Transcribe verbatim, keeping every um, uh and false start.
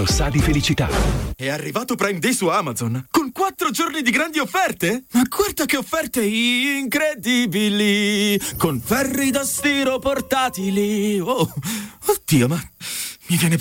Quanto sa di felicità. È arrivato Prime Day su Amazon con quattro giorni di grandi offerte? Ma guarda che offerte incredibili! Con ferri da stiro portatili. Oh, oddio, ma mi viene